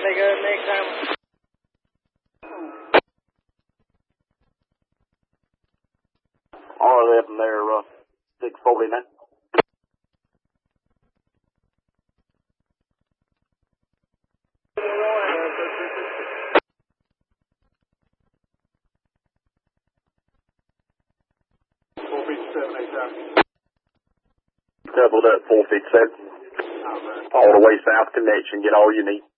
Okay, good. Next time. R11 there, 649. Doubled up 457. All the way south connection, get all you need.